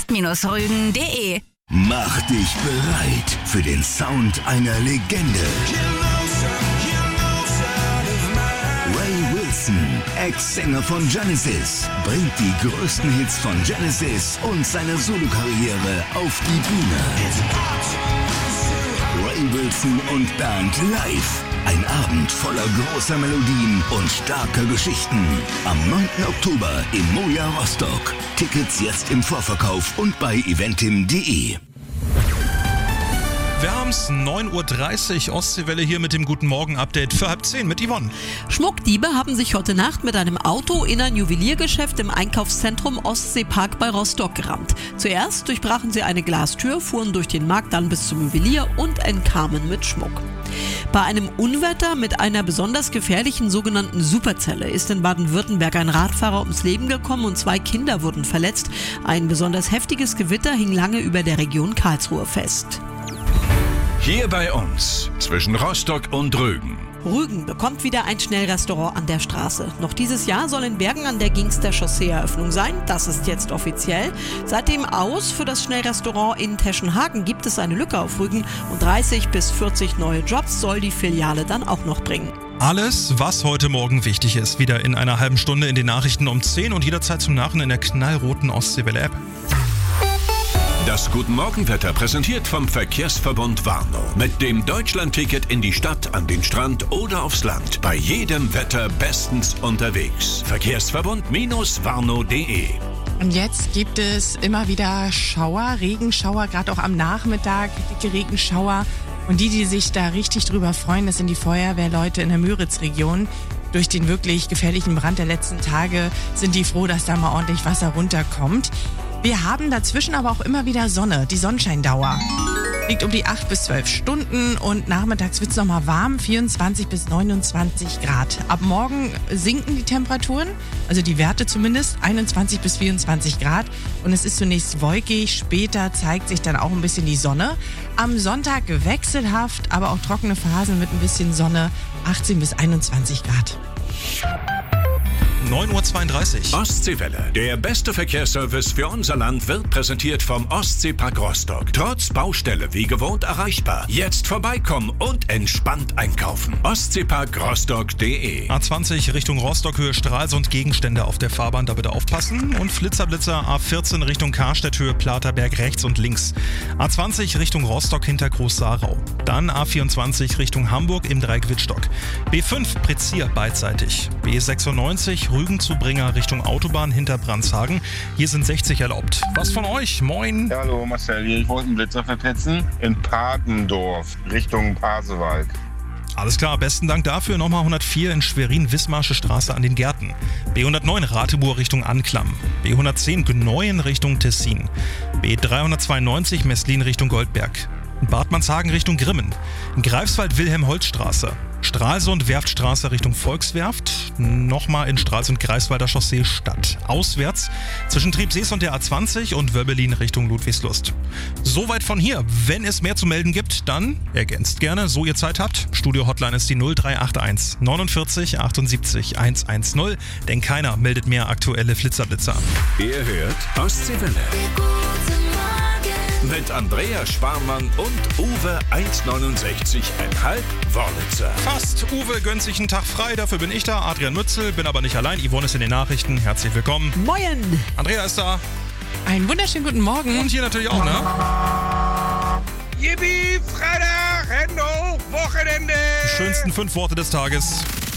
podcast-rügen.de. Mach dich bereit für den Sound einer Legende. Ray Wilson, Ex-Sänger von Genesis, bringt die größten Hits von Genesis und seine Solokarriere auf die Bühne. Ray Wilson und Band live. Ein Abend voller großer Melodien und starker Geschichten. Am 9. Oktober im Moja Rostock. Tickets jetzt im Vorverkauf und bei eventim.de. Wir haben es 9.30 Uhr, Ostseewelle hier mit dem Guten Morgen-Update für 9:30 mit Yvonne. Schmuckdiebe haben sich heute Nacht mit einem Auto in ein Juweliergeschäft im Einkaufszentrum Ostseepark bei Rostock gerammt. Zuerst durchbrachen sie eine Glastür, fuhren durch den Markt dann bis zum Juwelier und entkamen mit Schmuck. Bei einem Unwetter mit einer besonders gefährlichen sogenannten Superzelle ist in Baden-Württemberg ein Radfahrer ums Leben gekommen und 2 Kinder wurden verletzt. Ein besonders heftiges Gewitter hing lange über der Region Karlsruhe fest. Hier bei uns, zwischen Rostock und Rügen. Rügen bekommt wieder ein Schnellrestaurant an der Straße. Noch dieses Jahr soll in Bergen an der Gingster Chaussee-Eröffnung sein. Das ist jetzt offiziell. Seitdem aus für das Schnellrestaurant in Teschenhagen gibt es eine Lücke auf Rügen und 30 bis 40 neue Jobs soll die Filiale dann auch noch bringen. Alles, was heute Morgen wichtig ist, wieder in einer halben Stunde in den Nachrichten um 10 und jederzeit zum Nachhören in der knallroten Ostseewelle-App. Das Guten-Morgen-Wetter präsentiert vom Verkehrsverbund Warnow. Mit dem Deutschland-Ticket in die Stadt, an den Strand oder aufs Land. Bei jedem Wetter bestens unterwegs. Verkehrsverbund-warnow.de. Und jetzt gibt es immer wieder Schauer, Regenschauer, gerade auch am Nachmittag, dicke Regenschauer. Und die sich da richtig drüber freuen, das sind die Feuerwehrleute in der Müritz-Region. Durch den wirklich gefährlichen Brand der letzten Tage sind die froh, dass da mal ordentlich Wasser runterkommt. Wir haben dazwischen aber auch immer wieder Sonne, die Sonnenscheindauer. Liegt um die 8 bis 12 Stunden und nachmittags wird es nochmal warm, 24 bis 29 Grad. Ab morgen sinken die Temperaturen, also die Werte zumindest, 21 bis 24 Grad. Und es ist zunächst wolkig, später zeigt sich dann auch ein bisschen die Sonne. Am Sonntag wechselhaft, aber auch trockene Phasen mit ein bisschen Sonne, 18 bis 21 Grad. 9.32 Uhr. Ostseewelle. Der beste Verkehrsservice für unser Land wird präsentiert vom Ostseepark Rostock. Trotz Baustelle wie gewohnt erreichbar. Jetzt vorbeikommen und entspannt einkaufen. Ostseeparkrostock.de. A20 Richtung Rostock, Höhe Stralsund, Gegenstände auf der Fahrbahn, da bitte aufpassen. Und Flitzer A14 Richtung Karstedt, Höhe Platerberg rechts und links. A20 Richtung Rostock hinter Groß-Sarau. Dann A24 Richtung Hamburg im Dreieck Wittstock. B5 Prezier beidseitig. B96 Rügen zu Bringer Richtung Autobahn hinter Brandshagen. Hier sind 60 erlaubt. Was von euch? Moin. Ja, hallo Marcel hier. Ich wollte einen Blitzer verpetzen in Patendorf Richtung Pasewalk. Alles klar, besten Dank dafür. Nochmal 104 in Schwerin-Wismarsche Straße an den Gärten. B109 Ratibor Richtung Anklam. B110 Gneuen Richtung Tessin. B392 Messlin Richtung Goldberg. Bad Manshagen Richtung Grimmen. Greifswald Wilhelm-Holz-Straße. Stralsund Werftstraße Richtung Volkswerft. Nochmal in Stralsund Greifswalder Chaussee Stadt. Auswärts zwischen Triebsees und der A20 und Wöbbelin Richtung Ludwigslust. Soweit von hier. Wenn es mehr zu melden gibt, dann ergänzt gerne, so ihr Zeit habt. Studio-Hotline ist die 0381 49 78 110, denn keiner meldet mehr aktuelle Flitzerblitzer an. Ihr hört Ostseewelle. Mit Andrea Sparmann und Uwe 1,69,5 Wörlitzer. Fast. Uwe gönnt sich einen Tag frei, dafür bin ich da. Adrian Mützel, bin aber nicht allein. Yvonne ist in den Nachrichten. Herzlich willkommen. Moin! Andrea ist da. Einen wunderschönen guten Morgen. Und hier natürlich auch, ne? Yippie, Freitag, Hände hoch, Wochenende! Die schönsten 5 Worte des Tages.